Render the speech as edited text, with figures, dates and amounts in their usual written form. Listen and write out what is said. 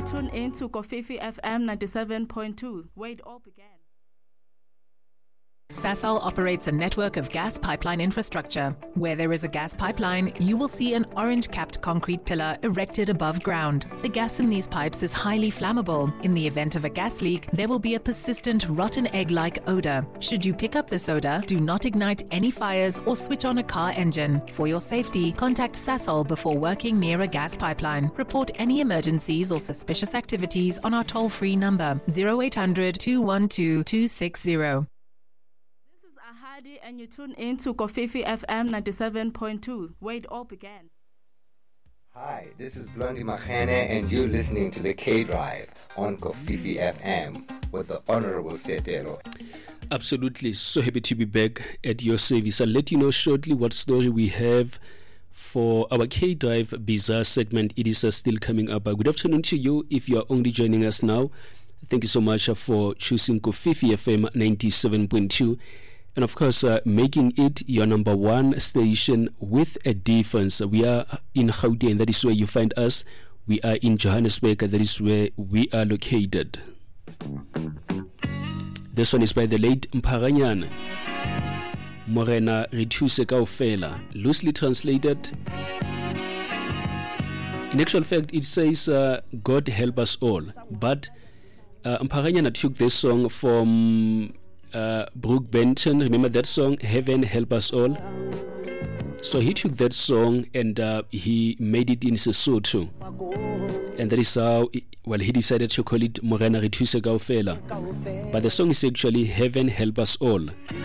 tune in to Kofifi FM 97.2, where it all began. Sasol operates a network of gas pipeline infrastructure. Where there is a gas pipeline, you will see an orange-capped concrete pillar erected above ground. The gas in these pipes is highly flammable. In the event of a gas leak, there will be a persistent rotten egg-like odor. Should you pick up this odor, do not ignite any fires or switch on a car engine. For your safety, contact Sasol before working near a gas pipeline. Report any emergencies or suspicious activities on our toll-free number 0800 212 260. And you tune in to Kofifi FM 97.2, where it all began. Hi, this is Blondie Machene, and you're listening to the K-Drive on Kofifi FM with the Honorable Setero. Absolutely, so happy to be back at your service. I'll let you know shortly what story we have for our K-Drive Bizarre segment. It is still coming up. Good afternoon to you if you are only joining us now. Thank you so much for choosing Kofifi FM 97.2. And of course, making it your number one station with a difference. We are in Gauteng, that is where you find us. We are in Johannesburg, that is where we are located. This one is by the late Mpharanyana Morena re thuse kaofela, loosely translated. In actual fact, it says, God help us all. But Mpharanyana took this song from Brooke Benton. Remember that song, Heaven Help Us All? So he took that song and he made it in Sesotho. And that is how, he decided to call it Morena re thuse kaofela. But the song is actually Heaven Help Us All.